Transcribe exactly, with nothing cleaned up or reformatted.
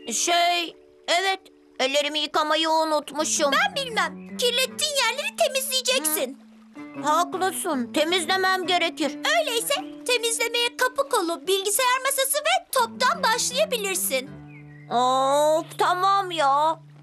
Şey, evet. Ellerimi yıkamayı unutmuşum. Ben bilmem. Kirlettiğin yerleri temizleyeceksin. Haklısın. Temizlemem gerekir. Öyleyse temizlemeye kapı kolu, bilgisayar masası ve toptan başlayabilirsin. Of, tamam ya.